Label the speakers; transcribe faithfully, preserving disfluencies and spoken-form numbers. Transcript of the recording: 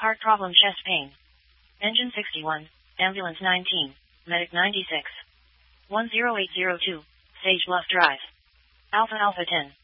Speaker 1: Heart problem, chest pain. Engine sixty-one, ambulance nineteen, medic ninety-six. one zero eight zero two, Sage Bluff Drive. Alpha Alpha ten.